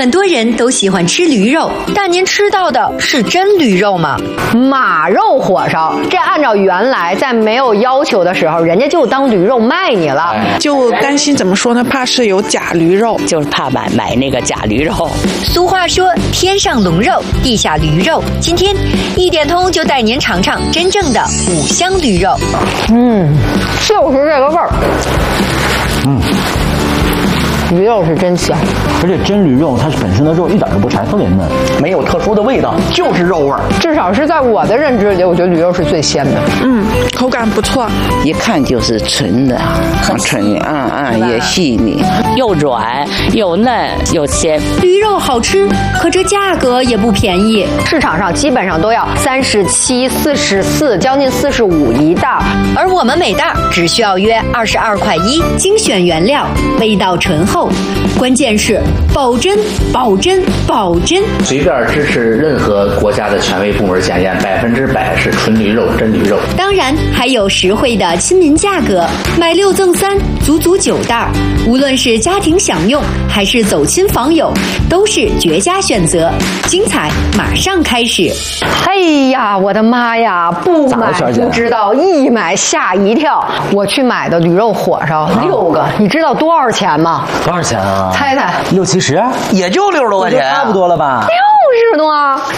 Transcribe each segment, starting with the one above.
很多人都喜欢吃驴肉，但您吃到的是真驴肉吗？ 马肉火烧，这按照原来在没有要求的时候，人家就当驴肉卖你了， 就担心怎么说呢？怕是有假驴肉， 就是怕买那个假驴肉。 俗话说，天上龙肉，地下驴肉。今天一点通就带您尝尝真正的五香驴肉。 就是这个味儿。驴肉是真香， 而且真驴肉它本身的肉一点都不柴，特别嫩， 没有特殊的味道，就是肉味儿。 至少是在我的认知里，我觉得驴肉是最鲜的。 口感不错， 一看就是纯的，纯也细腻， 又软又嫩又鲜。 驴肉好吃，可这价格也不便宜， 市场上基本上都要37、44，将近45一袋， 而我们每袋只需要约22块1，精选原料，味道醇厚，关键是保真。 随便支持任何国家的权威部门检验，100%是纯驴肉、真驴肉。 当然还有实惠的亲民价格，买6赠3，足足9袋。无论是家庭享用还是走亲访友，都是绝佳选择。精彩马上开始！ 哎呀，我的妈呀！不买不知道，一买吓一跳。我去买的驴肉火烧6个，你知道多少钱吗？ 多少钱啊？ 猜猜 ，60、70， 也就60多块钱， 差不多了吧 ？60多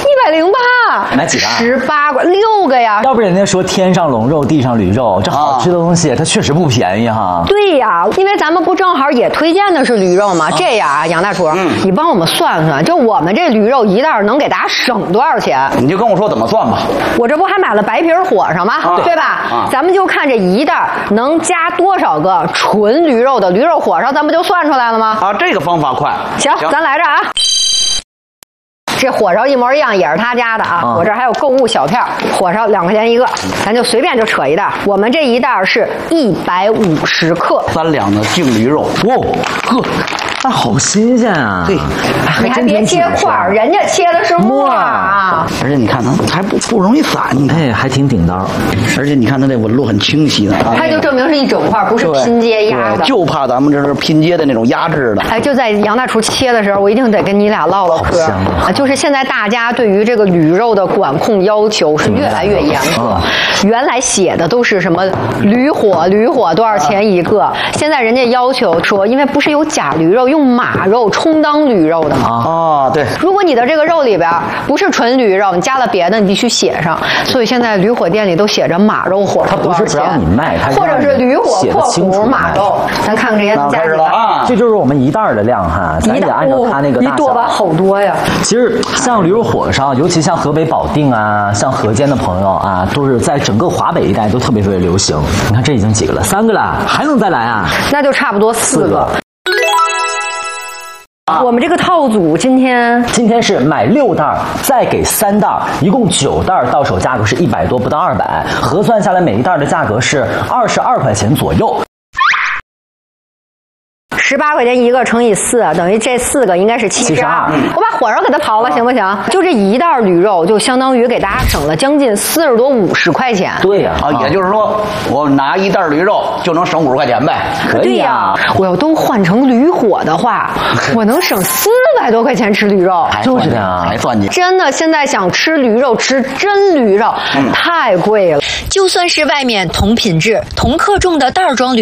，108。 买几袋 ？18个，6个呀。 要不人家说天上龙肉，地上驴肉，这好吃的东西它确实不便宜哈。 对呀，因为咱们不正好也推荐的是驴肉吗？这样啊，杨大厨，你帮我们算算，就我们这驴肉一袋能给大家省多少钱？ 你就跟我说怎么算吧。 我这不还买了白皮火烧吗？对吧？咱们就看这一袋能加多少个纯驴肉的驴肉火烧，咱不就算出来了吗？ 这个方法快。 行，咱来着啊。这火烧一模一样，也是他家的啊。我这还有购物小票，火烧2块钱一个，咱就随便就扯一袋。我们这一袋是150克 ，3两的净驴肉。 那好新鲜啊！ 对， 你还别切块儿，人家切的是末啊。 而且你看它还不容易散， 还挺顶刀。 而且你看它这纹路很清晰的， 它就证明是一整块，不是拼接压的。 就怕咱们这是拼接的那种压制的。 就在杨大厨切的时候，我一定得跟你俩唠唠嗑。就是现在大家对于这个驴肉的管控要求是越来越严格。原来写的都是什么驴火多少钱一个，现在人家要求说，因为不是有假驴肉，用马肉充当驴肉的吗？ 对。 如果你的这个肉里边不是纯驴肉，你加了别的，你必须写上。所以现在驴火店里都写着马肉火烧多少钱， 它不是不让你卖，它或者是驴火（马肉）。咱看看这些价格啊， 这就是我们一袋的量哈，咱得按照它那个大小。 一剁吧，好多呀。 其实像驴肉火烧，尤其像河北保定啊，像河间的朋友啊，都是在整个华北一带都特别流行。你看这已经几个了，3个了，还能再来啊？ 那就差不多4个。我们这个套组今天是买6袋，再给3袋，一共9袋，到手价格是100多，不到200，核算下来每一袋的价格是22块钱左右。 18块钱一个乘以4，等于这4个应该是72。我把火烧给它刨了，行不行？就这一袋驴肉，就相当于给大家省了将近40多50块钱。 对呀， 也就是说，我拿一袋驴肉就能省50块钱呗？ 可以呀。 我要都换成驴火的话，我能省400多块钱吃驴肉。 就是的啊， 还算计。 真的，现在想吃驴肉，吃真驴肉，太贵了。 就算是外面同品质、同克重的袋装驴